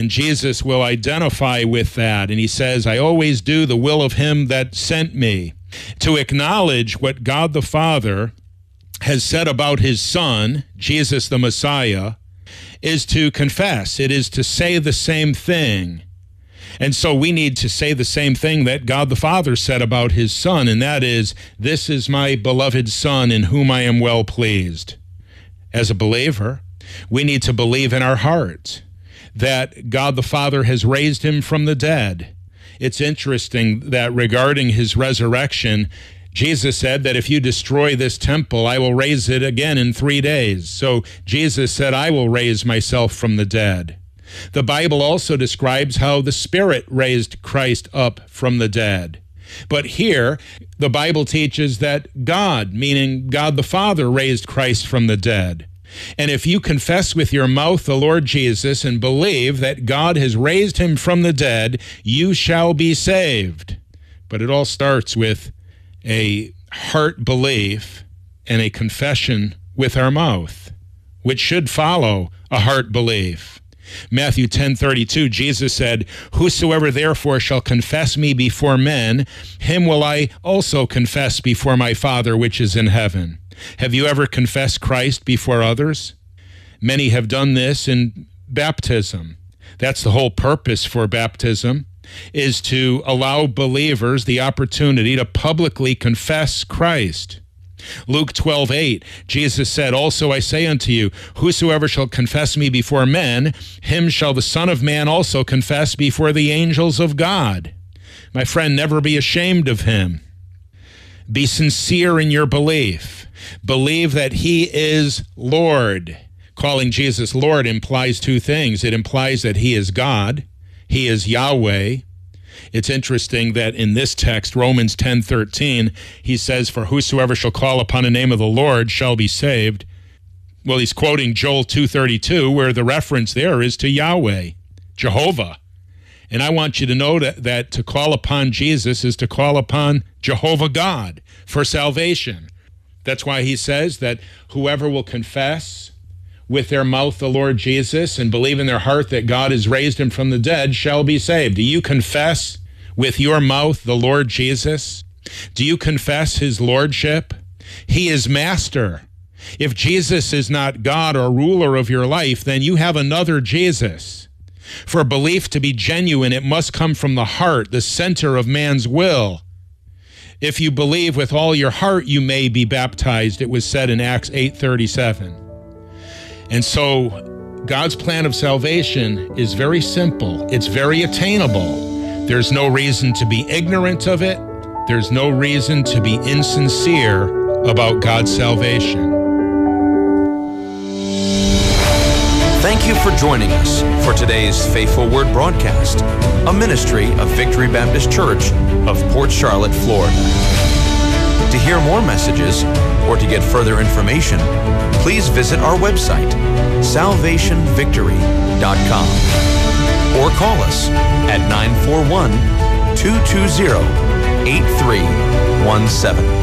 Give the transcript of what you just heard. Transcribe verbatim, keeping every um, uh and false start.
And Jesus will identify with that. And he says, I always do the will of him that sent me. To acknowledge what God the Father has said about his Son, Jesus the Messiah, is to confess. It is to say the same thing. And so we need to say the same thing that God the Father said about his Son, and that is, this is my beloved Son in whom I am well pleased. As a believer, we need to believe in our heart that God the Father has raised him from the dead. It's interesting that regarding his resurrection, Jesus said that if you destroy this temple, I will raise it again in three days. So Jesus said, I will raise myself from the dead. The Bible also describes how the Spirit raised Christ up from the dead. But here, the Bible teaches that God, meaning God the Father, raised Christ from the dead. And if you confess with your mouth the Lord Jesus and believe that God has raised him from the dead, you shall be saved. But it all starts with a heart belief and a confession with our mouth, which should follow a heart belief. Matthew ten thirty-two, Jesus said, whosoever therefore shall confess me before men, him will I also confess before my Father which is in heaven. Have you ever confessed Christ before others? Many have done this in baptism. That's the whole purpose for baptism, is to allow believers the opportunity to publicly confess Christ. Luke twelve eight, Jesus said, also I say unto you, whosoever shall confess me before men, him shall the Son of Man also confess before the angels of God. My friend, never be ashamed of him. Be sincere in your belief. Believe that he is Lord. Calling Jesus Lord implies two things. It implies that he is God. He is Yahweh. It's interesting that in this text, Romans ten thirteen, he says, for whosoever shall call upon the name of the Lord shall be saved. Well, he's quoting Joel two thirty-two, where the reference there is to Yahweh, Jehovah. And I want you to know that, that to call upon Jesus is to call upon Jehovah God for salvation. That's why he says that whoever will confess with their mouth the Lord Jesus and believe in their heart that God has raised him from the dead shall be saved. Do you confess with your mouth the Lord Jesus? Do you confess his lordship? He is master. If Jesus is not God or ruler of your life, then you have another Jesus. For belief to be genuine, it must come from the heart, the center of man's will. If you believe with all your heart, you may be baptized, it was said in Acts eight thirty-seven. And so God's plan of salvation is very simple. It's very attainable. There's no reason to be ignorant of it. There's no reason to be insincere about God's salvation. Thank you for joining us for today's Faithful Word broadcast, a ministry of Victory Baptist Church of Port Charlotte, Florida. To hear more messages or to get further information, please visit our website, salvation victory dot com, or call us at nine four one, two two zero, eight three one seven.